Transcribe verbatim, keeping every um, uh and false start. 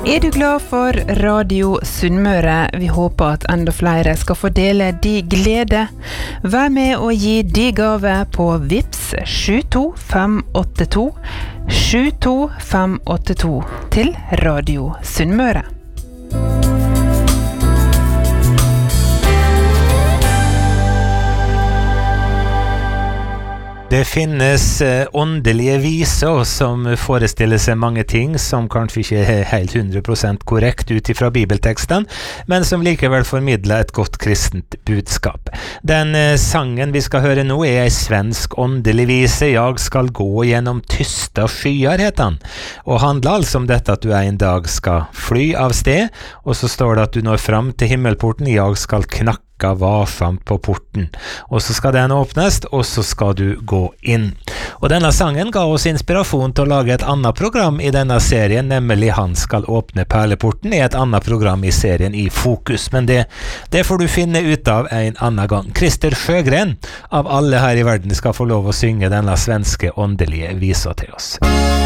Er du glad for Radio Sunnmøre? Vi håper at enda flere skal få dele de glede. Vær med og gi de gave på Vips sju to fem åtte to sju to fem åtte to til Radio Sunnmøre. Det finnes åndelige viser som forestiller seg mange ting som kanskje ikke er helt hundre prosent korrekt ut ifra bibelteksten, men som likevel formidler et godt kristent budskap. Den sangen vi skal høre nå er en svensk åndelig vise, «Jag skal gå gjennom tysta skyer», heter den, og handler altså om dette at du en dag skal fly av sted, og så står det at du når fram til himmelporten, «Jag skal knakke varsomt på porten», og så skal den åpnes, og så skal du gå inn. Og denne sangen ga oss inspirasjon til å lage et annet program i denne serien, nemlig «Han skal åpne perleporten», i et annet program i serien i Fokus, men det, det får du finne ut av en annen gang. Christer Sjögren av alle her i verden skal få lov å synge denne svenske åndelige visa til oss.